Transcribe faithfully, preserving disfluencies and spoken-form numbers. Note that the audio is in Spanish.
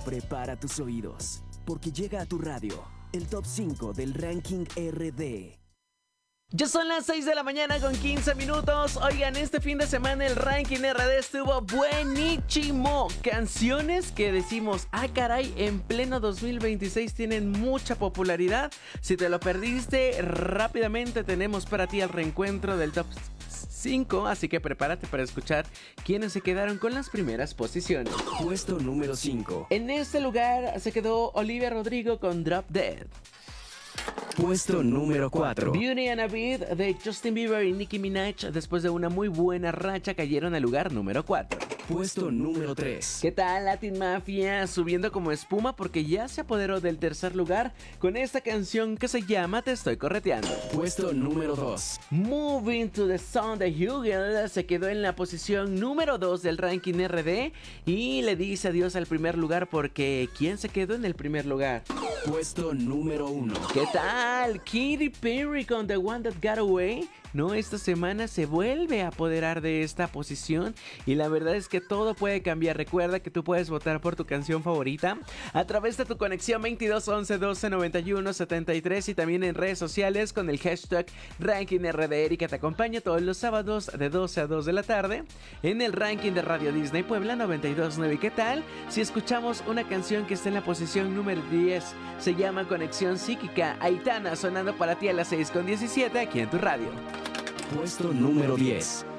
Prepara tus oídos, porque llega a tu radio el top cinco del ranking R D. Ya son las seis de la mañana con quince minutos. Oigan, este fin de semana el ranking R D estuvo buenísimo. Canciones que decimos, ah caray, en pleno dos mil veintiséis tienen mucha popularidad. Si te lo perdiste, rápidamente tenemos para ti el reencuentro del top cinco, así que prepárate para escuchar quiénes se quedaron con las primeras posiciones. Puesto número cinco. En este lugar se quedó Olivia Rodrigo con Drop Dead. Puesto número cuatro. Beauty and a Beat de Justin Bieber y Nicki Minaj, después de una muy buena racha, cayeron al lugar número cuatro. Puesto número tres. ¿Qué tal Latin Mafia? Subiendo como espuma porque ya se apoderó del tercer lugar con esta canción que se llama Te Estoy Correteando. Puesto número dos. Moving to the Sound de Hugel se quedó en la posición número dos del ranking R D y le dice adiós al primer lugar porque ¿quién se quedó en el primer lugar? Puesto número uno. ¿Qué tal? Katy Perry con The One That Got Away. No, esta semana se vuelve a apoderar de esta posición y la verdad es que todo puede cambiar. Recuerda que tú puedes votar por tu canción favorita a través de tu conexión veintidós once doce noventa y uno setenta y tres y también en redes sociales con el hashtag RankingRD. Erika te acompaña todos los sábados de doce a dos de la tarde en el ranking de Radio Disney Puebla noventa y dos punto nueve. ¿Qué tal si escuchamos una canción que está en la posición número diez? Se llama Conexión Psíquica. Aitana sonando para ti a las seis con diecisiete aquí en tu radio. Puesto número diez.